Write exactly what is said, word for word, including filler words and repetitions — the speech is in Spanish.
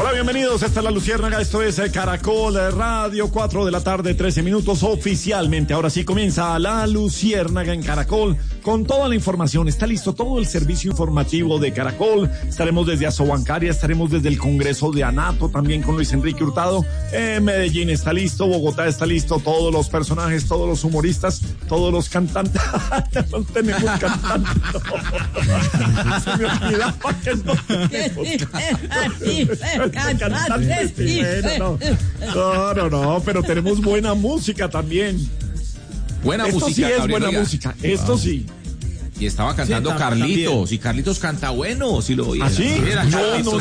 Hola, bienvenidos. Esta es La Luciérnaga. Esto es Caracol Radio, cuatro de la tarde, trece minutos oficialmente. Ahora sí comienza La Luciérnaga en Caracol con toda la información. Está listo todo el servicio informativo de Caracol. Estaremos desde Asobancaria, estaremos desde el Congreso de Anato, también con Luis Enrique Hurtado. Eh, Medellín está listo, Bogotá está listo, todos los personajes, todos los humoristas, todos los cantantes. No tenemos cantantes. No. Se me olvidaba que no tenemos cantantes. Sí, bueno, no, no, no, pero tenemos buena música también. Buena Esto música. sí es Gabriel, buena oiga. música, esto sí. Y estaba cantando Sí, Carlitos, también. y Carlitos canta bueno, si lo oía. ¿Ah, sí? Era No, Carlitos. no,